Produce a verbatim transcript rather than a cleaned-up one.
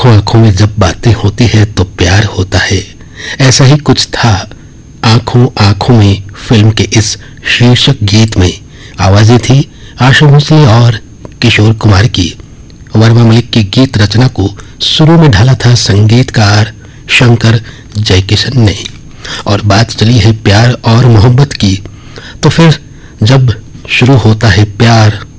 आंखों आंखों में जब बातें होती है तो प्यार होता है, ऐसा ही कुछ था आंखों आंखों में फिल्म के इस शीर्षक गीत में। आवाजें थी आशा भोसले और किशोर कुमार की। वर्मा मलिक की गीत रचना को शुरू में ढाला था संगीतकार शंकर जयकिशन ने। और बात चली है प्यार और मोहब्बत की, तो फिर जब शुरू होता है प्यार